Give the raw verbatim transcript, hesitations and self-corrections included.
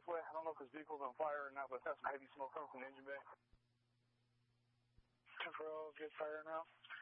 this way. I don't know if this vehicle's on fire or not, but that's some heavy smoke coming from the engine bay. ten four, get fire now.